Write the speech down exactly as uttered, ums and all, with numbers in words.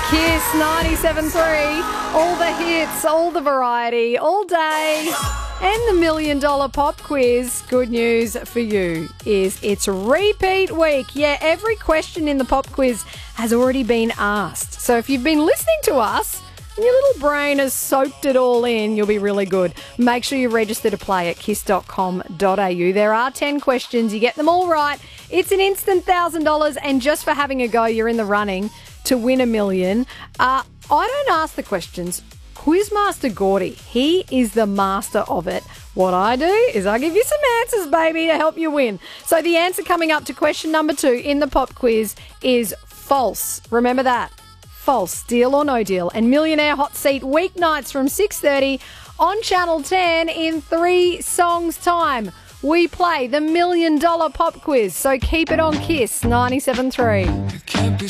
Kiss ninety-seven point three, all the hits, all the variety, all day. And the Million Dollar Pop Quiz, good news for you, is it's repeat week. Yeah, every question in the pop quiz has already been asked. So if you've been listening to us and your little brain has soaked it all in, you'll be really good. Make sure you register to play at kiss dot com dot a u. There are ten questions. You get them all right. It's an instant one thousand dollars, and just for having a go, you're in the running to win a million. Uh, I don't ask the questions. Quizmaster Gordy, he is the master of it. What I do is I give you some answers, baby, to help you win. So the answer coming up to question number two in the pop quiz is false. Remember that. False. Deal or no deal. And Millionaire Hot Seat weeknights from six thirty on Channel ten in three songs' time. We play the Million Dollar Pop Quiz. So keep it on Kiss ninety-seven point three.